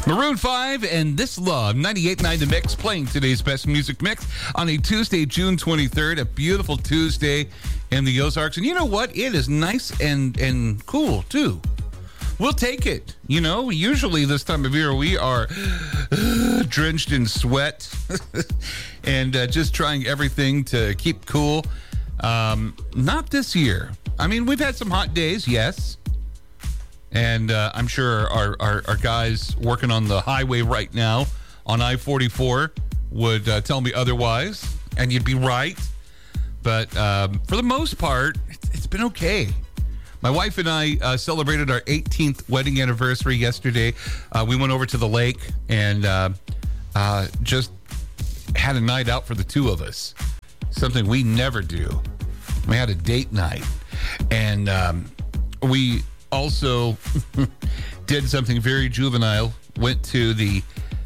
Maroon 5 and This Love, 98.9 The Mix, playing today's best music mix on a Tuesday, June 23rd, a beautiful Tuesday in the Ozarks. And you know what? It is nice and cool, too. We'll take it. You know, usually this time of year we are drenched in sweat and just trying everything to keep cool. Not this year. I mean, we've had some hot days, yes. And I'm sure our guys working on the highway right now on I-44 would tell me otherwise, and you'd be right. But for the most part, it's been okay. My wife and I celebrated our 18th wedding anniversary yesterday. We went over to the lake and just had a night out for the two of us, something we never do. We had a date night, and we also did something very juvenile. Went to the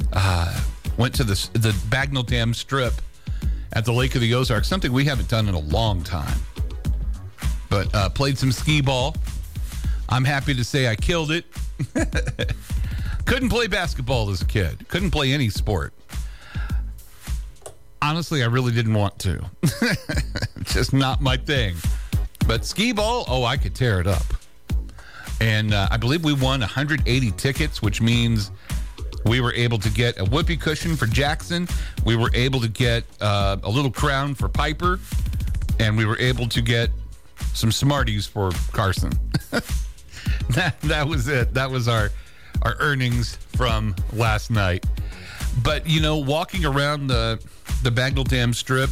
Bagnell Dam Strip at the Lake of the Ozarks, something we haven't done in a long time. But played some skee ball. I'm happy to say I killed it. Couldn't play basketball as a kid. Couldn't play any sport. Honestly, I really didn't want to. Just not my thing. But skee ball, I could tear it up. And I believe we won 180 tickets, which means we were able to get a whoopee cushion for Jackson. We were able to get a little crown for Piper. And we were able to get some Smarties for Carson. That was it. That was our earnings from last night. But, you know, walking around the Bagnell Dam Strip,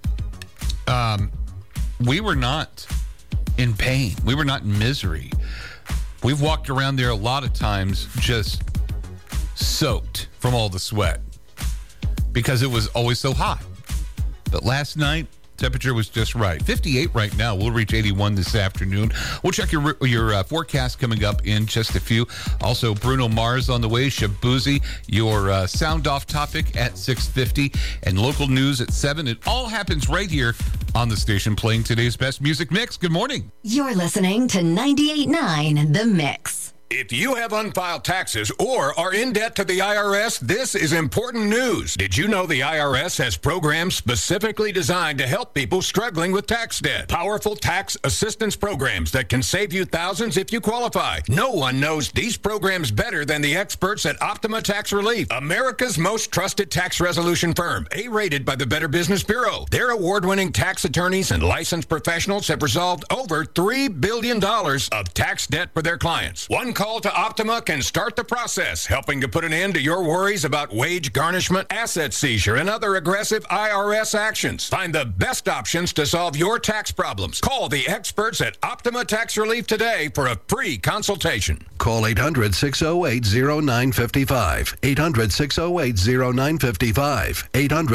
we were not in pain. We were not in misery. We've walked around there a lot of times just soaked from all the sweat because it was always so hot. But last night, temperature was just right. 58 right now. We'll reach 81 this afternoon. We'll check your forecast coming up in just a few. Also, Bruno Mars on the way. Shabuzi, your sound off topic at 6:50, and local news at 7. It all happens right here on the station playing today's best music mix. Good morning. You're listening to 98.9 The Mix. If you have unfiled taxes or are in debt to the IRS, this is important news. Did you know the IRS has programs specifically designed to help people struggling with tax debt? Powerful tax assistance programs that can save you thousands if you qualify. No one knows these programs better than the experts at Optima Tax Relief, America's most trusted tax resolution firm, A-rated by the Better Business Bureau. Their award-winning tax attorneys and licensed professionals have resolved over $3 billion of tax debt for their clients. One call to Optima can start the process, helping to put an end to your worries about wage garnishment, asset seizure, and other aggressive IRS actions. Find the best options to solve your tax problems. Call the experts at Optima Tax Relief today for a free consultation. Call 800-608-0955. 800-608-0955.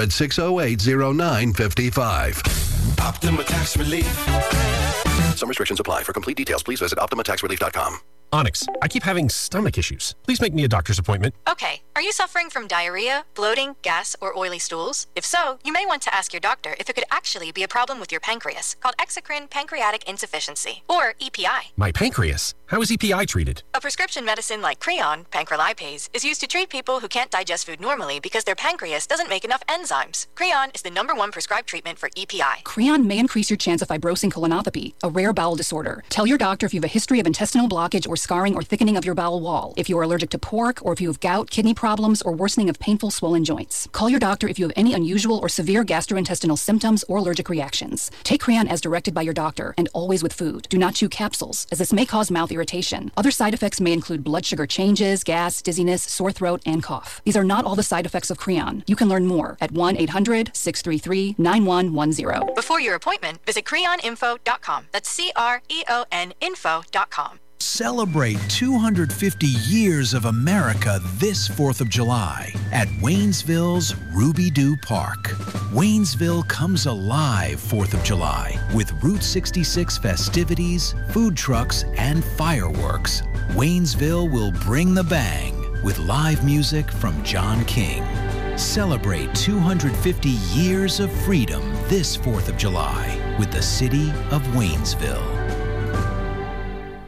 800-608-0955. Optima Tax Relief. Some restrictions apply. For complete details, please visit OptimaTaxRelief.com. Onyx, I keep having stomach issues. Please make me a doctor's appointment. Okay. Are you suffering from diarrhea, bloating, gas, or oily stools? If so, you may want to ask your doctor if it could actually be a problem with your pancreas, called exocrine pancreatic insufficiency, or EPI. My pancreas? How is EPI treated? A prescription medicine like Creon, pancrelipase, is used to treat people who can't digest food normally because their pancreas doesn't make enough enzymes. Creon is the #1 prescribed treatment for EPI. Creon may increase your chance of fibrosing colonopathy, a rare bowel disorder. Tell your doctor if you have a history of intestinal blockage or scarring or thickening of your bowel wall, if you are allergic to pork, or if you have gout, kidney problems, or worsening of painful swollen joints. Call your doctor if you have any unusual or severe gastrointestinal symptoms or allergic reactions. Take Creon as directed by your doctor, and always with food. Do not chew capsules, as this may cause mouth irritation. Other side effects may include blood sugar changes, gas, dizziness, sore throat, and cough. These are not all the side effects of Creon. You can learn more at 1-800-633-9110. Before your appointment, visit creoninfo.com. That's CREON info.com. Celebrate 250 years of America this 4th of July at Waynesville's Ruby Doo Park. Waynesville comes alive 4th of July with Route 66 festivities, food trucks, and fireworks. Waynesville will bring the bang with live music from John King. Celebrate 250 years of freedom this 4th of July with the city of Waynesville.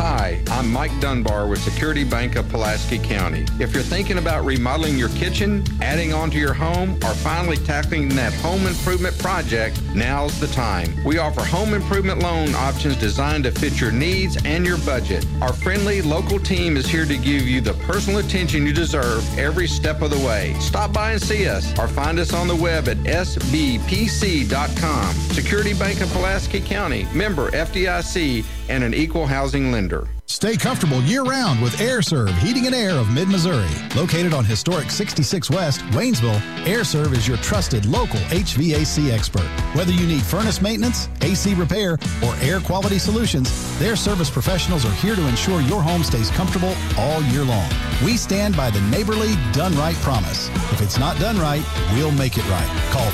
Hi, I'm Mike Dunbar with Security Bank of Pulaski County. If you're thinking about remodeling your kitchen, adding on to your home, or finally tackling that home improvement project, now's the time. We offer home improvement loan options designed to fit your needs and your budget. Our friendly local team is here to give you the personal attention you deserve every step of the way. Stop by and see us or find us on the web at sbpc.com. Security Bank of Pulaski County, member FDIC, and an equal housing lender. Stay comfortable year-round with AirServe Heating and Air of Mid-Missouri. Located on historic 66 West, Waynesville, AirServe is your trusted local HVAC expert. Whether you need furnace maintenance, AC repair, or air quality solutions, their service professionals are here to ensure your home stays comfortable all year long. We stand by the neighborly, done right promise. If it's not done right, we'll make it right. Call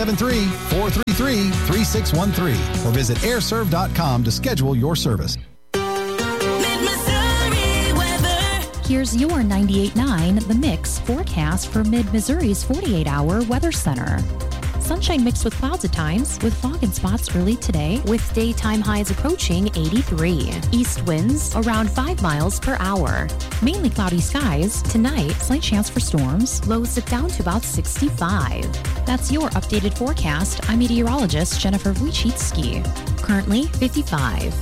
573-433-3613 or visit airserve.com to schedule your service. Here's your 98.9 The Mix forecast for Mid-Missouri's 48-hour weather center. Sunshine mixed with clouds at times, with fog in spots early today, with daytime highs approaching 83. East winds around 5 miles per hour. Mainly cloudy skies. Tonight, slight chance for storms. Lows dip down to about 65. That's your updated forecast. I'm meteorologist Jennifer Wojcicki. Currently 55.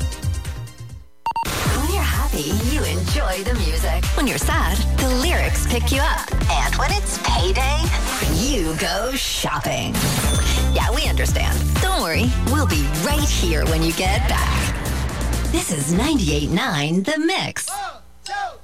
You enjoy the music. When you're sad, the lyrics pick you up. And when it's payday, you go shopping. Yeah, we understand. Don't worry, we'll be right here when you get back. This is 98.9 The Mix.